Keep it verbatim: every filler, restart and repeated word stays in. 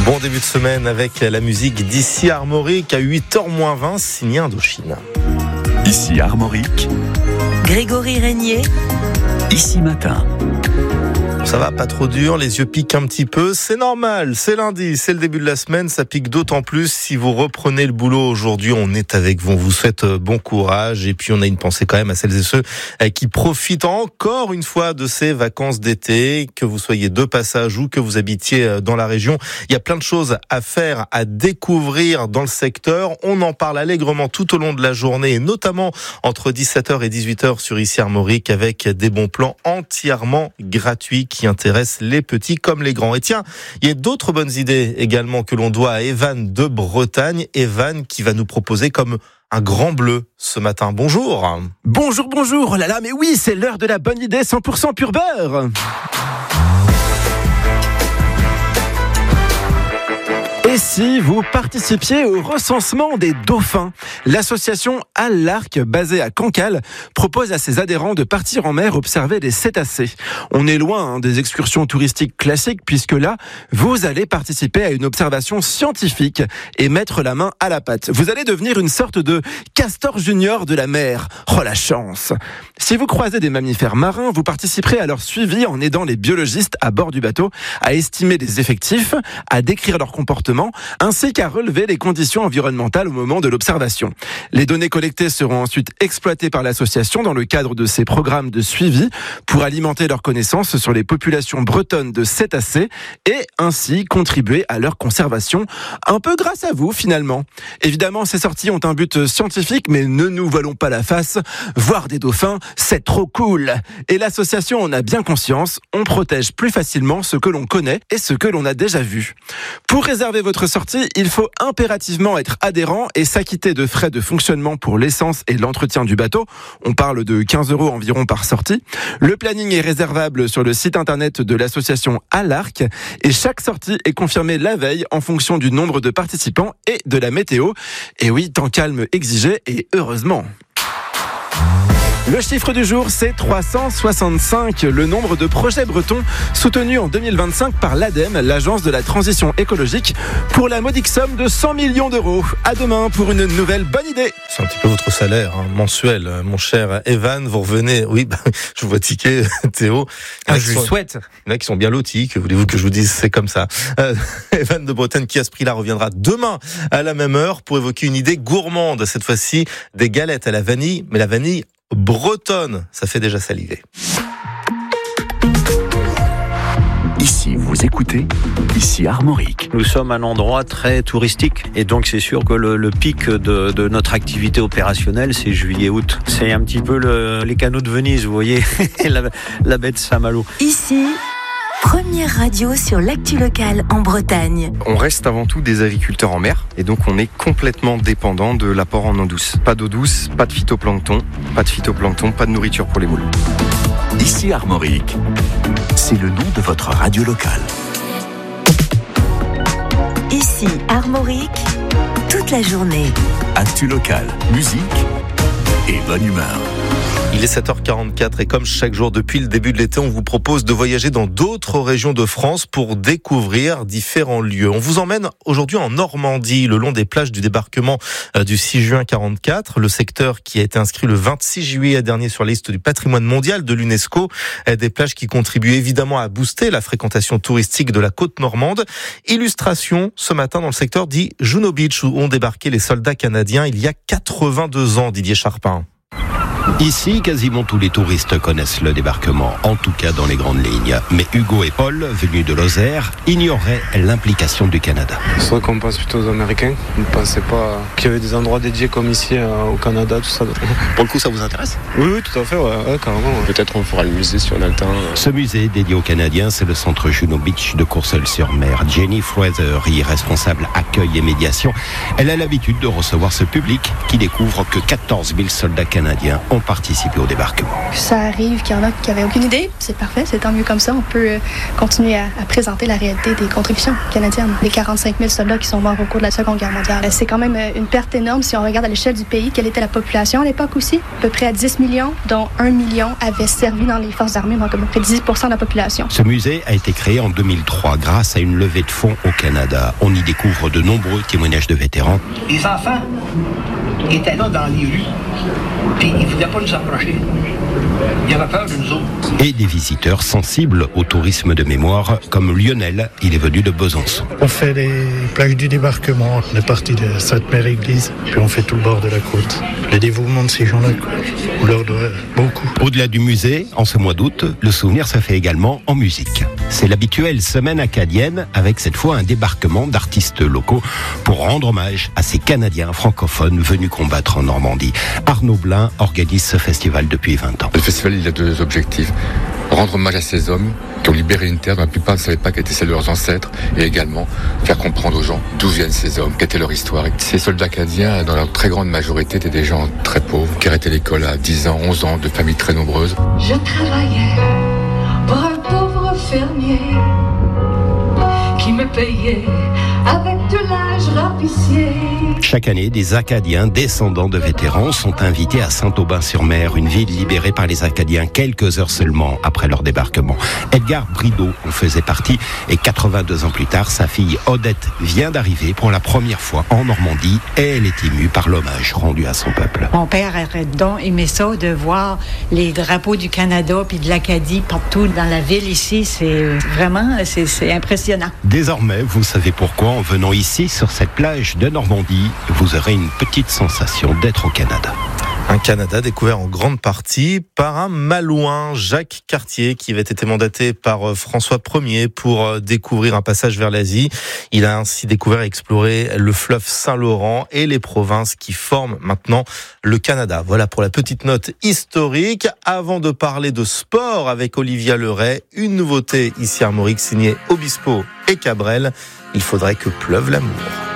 Bon début de semaine avec la musique d'Ici Armorique à huit heures moins vingt, signé Indochine. Ici Armorique, Grégory Régnier, Ici Matin. Ça va, pas trop dur, les yeux piquent un petit peu, c'est normal, c'est lundi, c'est le début de la semaine, ça pique d'autant plus si vous reprenez le boulot aujourd'hui, on est avec vous, on vous souhaite bon courage et puis on a une pensée quand même à celles et ceux qui profitent encore une fois de ces vacances d'été, que vous soyez de passage ou que vous habitiez dans la région, il y a plein de choses à faire, à découvrir dans le secteur, on en parle allègrement tout au long de la journée et notamment entre dix-sept heures et dix-huit heures sur Ici Armorique avec des bons plans entièrement gratuits qui intéresse les petits comme les grands. Et tiens, il y a d'autres bonnes idées également que l'on doit à Evan de Bretagne. Evan qui va nous proposer comme un grand bleu ce matin. Bonjour. Bonjour, bonjour. Oh là là, mais oui, c'est l'heure de la bonne idée cent pour cent pur beurre. Et si vous participiez au recensement des dauphins? L'association À l'Arc, basée à Cancale, propose à ses adhérents de partir en mer observer des cétacés. On est loin hein, des excursions touristiques classiques, puisque là, vous allez participer à une observation scientifique et mettre la main à la pâte. Vous allez devenir une sorte de castor junior de la mer. Oh la chance! Si vous croisez des mammifères marins, vous participerez à leur suivi en aidant les biologistes à bord du bateau à estimer des effectifs, à décrire leur comportement, ainsi qu'à relever les conditions environnementales au moment de l'observation. Les données collectées seront ensuite exploitées par l'association dans le cadre de ses programmes de suivi pour alimenter leurs connaissances sur les populations bretonnes de cétacés et ainsi contribuer à leur conservation, un peu grâce à vous finalement. Évidemment, ces sorties ont un but scientifique, mais ne nous voilons pas la face. Voir des dauphins, c'est trop cool. Et l'association en a bien conscience, on protège plus facilement ce que l'on connaît et ce que l'on a déjà vu. Pour réserver votre sortie, il faut impérativement être adhérent et s'acquitter de frais de fonctionnement pour l'essence et l'entretien du bateau. On parle de quinze euros environ par sortie. Le planning est réservable sur le site internet de l'association À l'Arc et chaque sortie est confirmée la veille en fonction du nombre de participants et de la météo. Et oui, temps calme exigé et heureusement. Le chiffre du jour, c'est trois cent soixante-cinq, le nombre de projets bretons soutenus en deux mille vingt-cinq par l'ADEME, l'Agence de la transition écologique, pour la modique somme de cent millions d'euros. À demain pour une nouvelle bonne idée. C'est un petit peu votre salaire hein, mensuel, mon cher Evan. Vous revenez, oui, bah, je vous vois tiquer, Théo. Ah, je vous souhaite. Il y en a qui sont bien lotis, que voulez-vous que je vous dise, c'est comme ça. Euh, Evan de Bretagne, qui à ce prix-là reviendra demain à la même heure pour évoquer une idée gourmande, cette fois-ci des galettes à la vanille, mais la vanille bretonne, ça fait déjà saliver. Ici, vous écoutez, Ici Armorique. Nous sommes un endroit très touristique et donc c'est sûr que le, le pic de, de notre activité opérationnelle, c'est juillet-août. C'est un petit peu le, les canaux de Venise, vous voyez, la, la baie de Saint-Malo. Ici, première radio sur l'actu locale en Bretagne. On reste avant tout des agriculteurs en mer et donc on est complètement dépendant de l'apport en eau douce. Pas d'eau douce, pas de phytoplancton, pas de phytoplancton, pas de nourriture pour les moules. Ici Armorique, c'est le nom de votre radio locale. Ici Armorique, toute la journée. Actu locale, musique et bonne humeur. Il est sept heures quarante-quatre et comme chaque jour depuis le début de l'été, on vous propose de voyager dans d'autres régions de France pour découvrir différents lieux. On vous emmène aujourd'hui en Normandie, le long des plages du débarquement du six juin quarante-quatre, le secteur qui a été inscrit le vingt-six juillet dernier sur la liste du patrimoine mondial de l'UNESCO, des plages qui contribuent évidemment à booster la fréquentation touristique de la côte normande. Illustration ce matin dans le secteur dit Juno Beach où ont débarqué les soldats canadiens il y a quatre-vingt-deux ans, Didier Charpin. Ici, quasiment tous les touristes connaissent le débarquement, en tout cas dans les grandes lignes. Mais Hugo et Paul, venus de Lozère, ignoraient l'implication du Canada. C'est vrai qu'on pense plutôt aux Américains. On ne pensait pas qu'il y avait des endroits dédiés comme ici euh, au Canada, tout ça. Pour le coup, ça vous intéresse ? Oui, oui, tout à fait, ouais, ouais, carrément. Ouais. Peut-être on fera le musée si on a le temps. Ce musée dédié aux Canadiens, c'est le centre Juno Beach de Courseulles-sur-Mer. Jenny Fraser y est responsable accueil et médiation. Elle a l'habitude de recevoir ce public qui découvre que quatorze mille soldats canadiens ont ont participé au débarquement. Ça arrive qu'il y en a qui n'avaient aucune idée, c'est parfait, c'est tant mieux comme ça. On peut continuer à, à présenter la réalité des contributions canadiennes. Les quarante-cinq mille soldats qui sont morts au cours de la Seconde Guerre mondiale. C'est quand même une perte énorme si on regarde à l'échelle du pays. Quelle était la population à l'époque aussi? À peu près à dix millions, dont un million avaient servi dans les forces armées, donc à peu près dix pour cent de la population. Ce musée a été créé en deux mille trois grâce à une levée de fonds au Canada. On y découvre de nombreux témoignages de vétérans. Les enfants étaient là dans les rues, puis ils ne voulaient pas nous approcher. Il y avait peur de nous autres. Et des visiteurs sensibles au tourisme de mémoire, comme Lionel, il est venu de Besançon. On fait les plages du débarquement, on est parti de Sainte-Mère-Église, puis on fait tout le bord de la côte. Le dévouement de ces gens-là, quoi, on leur doit beaucoup. Au-delà du musée, en ce mois d'août, le souvenir se fait également en musique. C'est l'habituelle semaine acadienne, avec cette fois un débarquement d'artistes locaux pour rendre hommage à ces Canadiens francophones venus combattre en Normandie. Arnaud Blin organise ce festival depuis vingt ans. Le festival, il a deux objectifs. Rendre hommage à ces hommes qui ont libéré une terre dont la plupart ne savaient pas qu'elle était celle de leurs ancêtres, et également faire comprendre aux gens d'où viennent ces hommes, quelle était leur histoire. Et ces soldats acadiens, dans leur très grande majorité, étaient des gens très pauvres, qui arrêtaient l'école à dix ans, onze ans, de familles très nombreuses. Je travaillais pour un pauvre fermier qui me payait avec de l'âge rapissier. Chaque année, des Acadiens descendants de vétérans sont invités à Saint-Aubin-sur-Mer, une ville libérée par les Acadiens quelques heures seulement après leur débarquement. Edgar Brideau en faisait partie et quatre-vingt-deux ans plus tard, sa fille Odette vient d'arriver pour la première fois en Normandie et elle est émue par l'hommage rendu à son peuple. Mon père arrête donc aimait ça de voir les drapeaux du Canada puis de l'Acadie partout dans la ville ici. C'est vraiment, c'est, c'est impressionnant. Désormais, vous savez pourquoi en venant ici sur cette plage de Normandie, vous aurez une petite sensation d'être au Canada. Un Canada découvert en grande partie par un Malouin, Jacques Cartier, qui avait été mandaté par François Ier pour découvrir un passage vers l'Asie. Il a ainsi découvert et exploré le fleuve Saint-Laurent et les provinces qui forment maintenant le Canada. Voilà pour la petite note historique. Avant de parler de sport avec Olivia Leray, une nouveauté ici à Armorique signée Obispo et Cabrel. Il faudrait que pleuve l'amour.